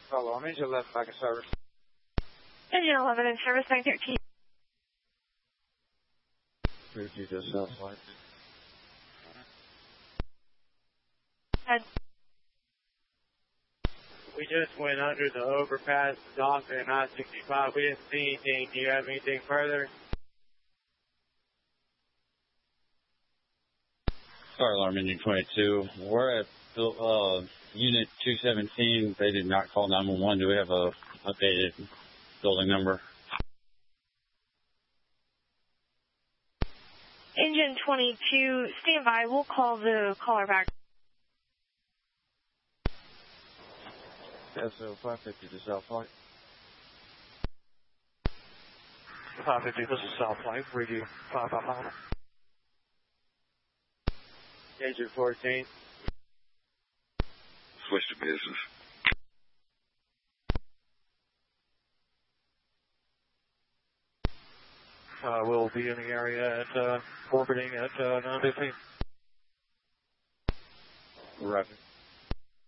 Follow on engine 11 back in service. Engine 11 in service, 913. 50 to south line. We just went under the overpass, Dawson and I-65. We didn't see anything. Do you have anything further? Fire alarm engine 22. We're at unit 217. They did not call 911. Do we have a updated building number? Engine 22, stand by. We'll call the caller back. SO 550 to south line. 550, this is South Flight, radio 555. Engine 14. Switch to business. We'll be in the area at orbiting at 9:15. Roger.